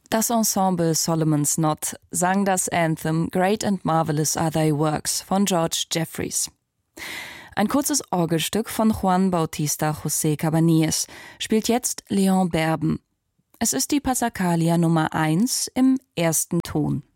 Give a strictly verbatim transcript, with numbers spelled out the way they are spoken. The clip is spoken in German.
Das Ensemble Solomon's Knot sang das Anthem Great and Marvelous Are Thy Works von George Jeffreys. Ein kurzes Orgelstück von Juan Bautista José Cabanilles spielt jetzt Leon Berben. Es ist die Passacaglia Nummer eins im ersten Ton.